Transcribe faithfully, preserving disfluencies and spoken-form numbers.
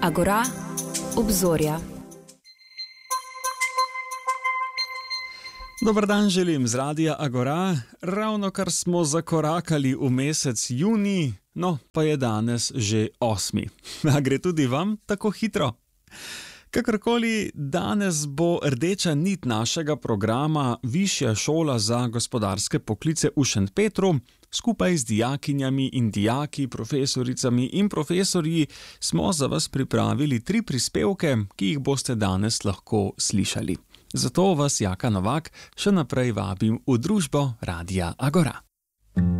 Agora, obzorja. Dober dan želim z Radia Agora. Ravno kar smo zakorakali v mesec junij, no pa je danes že osmi. A gre tudi vam tako hitro? Kakorkoli, danes bo rdeča nit našega programa Višja šola za gospodarske poklice v Šentpetru. Skupaj z dijakinjami in dijaki, profesoricami in profesorji smo za vas pripravili tri prispevke, ki jih boste danes lahko slišali. Zato vas Jaka Novak še naprej vabim v družbo Radia Agora.